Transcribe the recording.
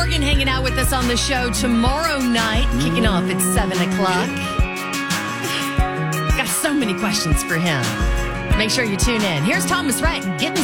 Morgan hanging out with us on the show tomorrow night, kicking off at 7 o'clock. Got so many questions for him. Make sure you tune in. Here's Thomas Wright getting